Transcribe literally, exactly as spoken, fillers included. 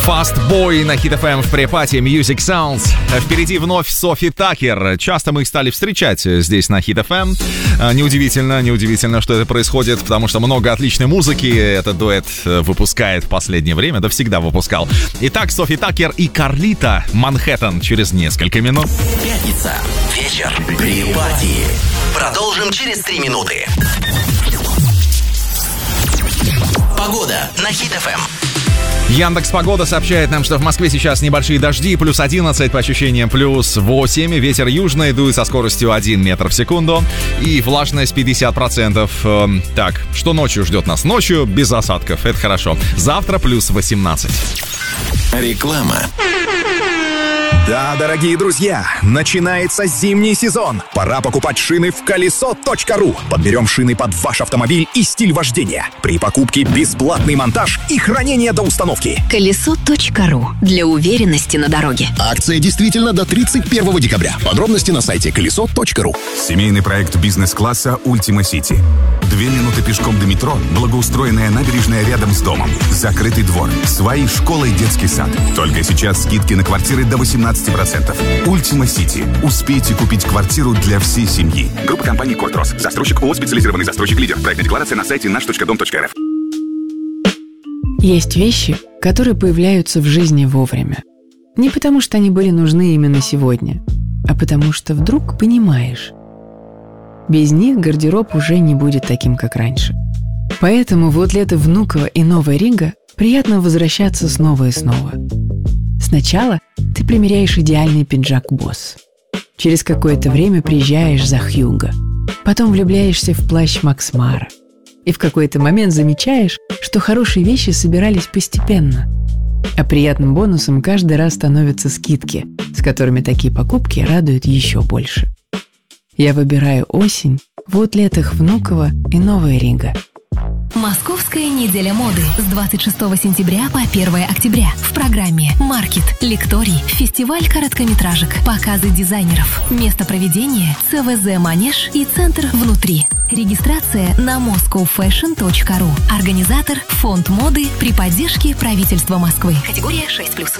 Fast Boy на Hit эф эм в препате Music Sounds. Впереди вновь Софи Таккер. Часто мы их стали встречать здесь на Hit эф эм. Неудивительно, неудивительно, что это происходит, потому что много отличной музыки этот дуэт выпускает в последнее время, да всегда выпускал. Итак, Софи Таккер и Карлита, Манхэттен, через несколько минут. Пятница. Вечер. Препати. Продолжим через три минуты. Погода на Hit эф эм. Яндекс.Погода сообщает нам, что в Москве сейчас небольшие дожди, плюс одиннадцать, по ощущениям плюс восемь, ветер южный, дует со скоростью один метр в секунду и влажность пятьдесят процентов. Так, что ночью ждет нас? Ночью без осадков, это хорошо. Завтра плюс восемнадцать. Реклама. Да, дорогие друзья, начинается зимний сезон. Пора покупать шины в колесо точка ру. Подберем шины под ваш автомобиль и стиль вождения. При покупке бесплатный монтаж и хранение до установки. колесо точка ру. Для уверенности на дороге. Акция действительно до тридцать первого декабря. Подробности на сайте колесо точка ру. Семейный проект бизнес-класса Ultima City. Две минуты пешком до метро, благоустроенная набережная рядом с домом, закрытый двор, свои школы и детский сад. Только сейчас скидки на квартиры до восемнадцати процентов. Ultima City. Успейте купить квартиру для всей семьи. Группа компаний «Кортрос». Застройщик ООО «Специализированный застройщик-лидер». Проектная декларация на сайте наш точка дом точка эр эф. Есть вещи, которые появляются в жизни вовремя. Не потому, что они были нужны именно сегодня, а потому что вдруг понимаешь. Без них гардероб уже не будет таким, как раньше. Поэтому в аутлеты Внуково и Новая Рига приятно возвращаться снова и снова. Сначала ты примеряешь идеальный пиджак «Босс». Через какое-то время приезжаешь за Хьюго. Потом влюбляешься в плащ Макс Мара. И в какой-то момент замечаешь, что хорошие вещи собирались постепенно. А приятным бонусом каждый раз становятся скидки, с которыми такие покупки радуют еще больше. Я выбираю осень в аутлетах Внуково и Новая Рига. Московская неделя моды с двадцать шестого сентября по первое октября. В программе маркет, лекторий, фестиваль короткометражек, показы дизайнеров. Место проведения – ЦВЗ «Манеж» и центр «Внутри». Регистрация на москоу фэшн точка ру. Организатор – Фонд моды при поддержке правительства Москвы. Категория шесть плюс.